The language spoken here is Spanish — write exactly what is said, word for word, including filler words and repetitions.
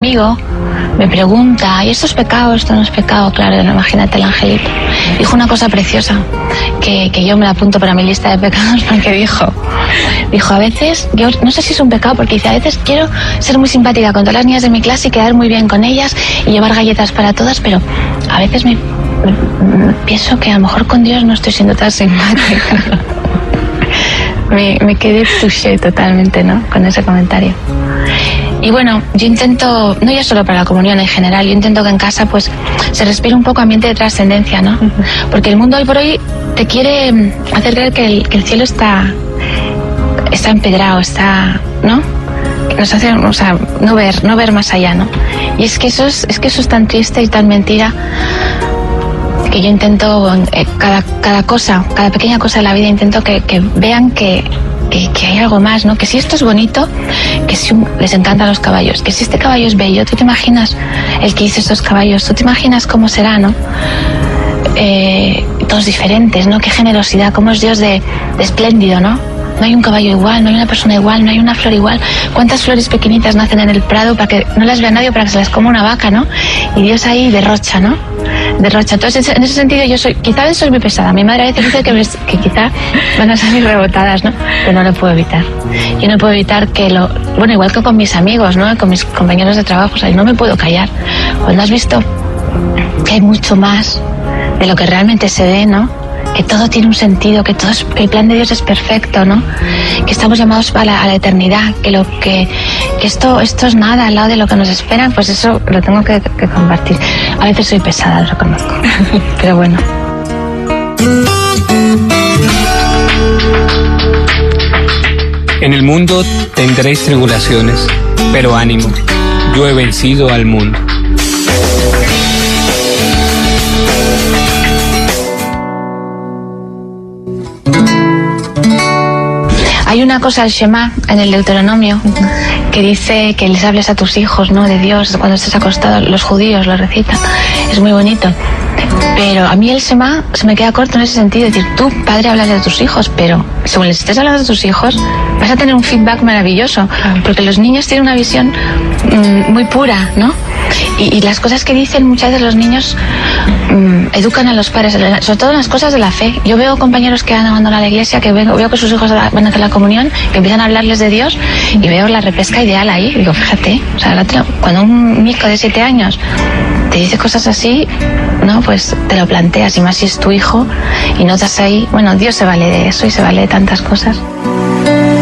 amigo me pregunta, ¿y esto es pecado? Esto no es pecado, claro, no, imagínate el angelito. Dijo una cosa preciosa, que, que yo me la apunto para mi lista de pecados, porque dijo, dijo, a veces, yo no sé si es un pecado, porque dice, a veces quiero ser muy simpática con todas las niñas de mi clase y quedar muy bien con ellas y llevar galletas para todas, pero a veces me, me, me pienso que a lo mejor con Dios no estoy siendo tan simpática. me, me quedé touché totalmente, ¿no?, con ese comentario. Y bueno, yo intento, no ya solo para la comunión en general, yo intento que en casa pues se respire un poco ambiente de trascendencia, ¿no? Porque el mundo hoy por hoy te quiere hacer creer que el, que el cielo está, está empedrado, está, ¿no? Nos hace, o sea, no ver, no ver más allá, ¿no? Y es que eso es, es que eso es tan triste y tan mentira, que yo intento, eh, cada, cada cosa, cada pequeña cosa de la vida, intento que, que vean que Que, que hay algo más, ¿no? Que si esto es bonito, que si un, les encantan los caballos, que si este caballo es bello, tú te imaginas el que hizo estos caballos, tú te imaginas cómo será, ¿no? Eh, todos diferentes, ¿no? Qué generosidad, cómo es Dios de, de espléndido, ¿no? No hay un caballo igual, no hay una persona igual, no hay una flor igual. ¿Cuántas flores pequeñitas nacen en el prado para que no las vea nadie, para que se las coma una vaca, ¿no? Y Dios ahí derrocha, ¿no? Derrocha. Entonces, en ese sentido, yo soy, quizá soy muy pesada. Mi madre a veces dice que, me, que quizá van a salir rebotadas, ¿no? Pero no lo puedo evitar. Yo no puedo evitar que lo... Bueno, igual que con mis amigos, ¿no? Con mis compañeros de trabajo, o sea, no me puedo callar. Cuando has visto que hay mucho más de lo que realmente se ve, ¿no? Que todo tiene un sentido, que todo es, que el plan de Dios es perfecto, ¿no? Que estamos llamados a la, a la eternidad, que lo que, que esto, esto es nada al lado de lo que nos espera, pues eso lo tengo que, que compartir. A veces soy pesada, lo reconozco, pero bueno. En el mundo tendréis tribulaciones, pero ánimo, yo he vencido al mundo. Hay una cosa del Shema en el Deuteronomio que dice que les hables a tus hijos, ¿no?, de Dios cuando estés acostado. Los judíos lo recitan, es muy bonito. Pero a mí el Shema se me queda corto en ese sentido, es decir, tú, padre, hablas de tus hijos, pero según les estés hablando de tus hijos, vas a tener un feedback maravilloso, porque los niños tienen una visión mmm, muy pura, ¿no? Y, y las cosas que dicen muchas veces los niños mmm, educan a los padres, sobre todo en las cosas de la fe. Yo veo compañeros que han abandonado la iglesia, que veo, veo que sus hijos van a hacer la comunión, que empiezan a hablarles de Dios, y veo la repesca ideal ahí. Digo, fíjate, o sea, cuando un mico de siete años te dice cosas así, no, pues te lo planteas, y más si es tu hijo, y notas ahí, bueno, Dios se vale de eso y se vale de tantas cosas.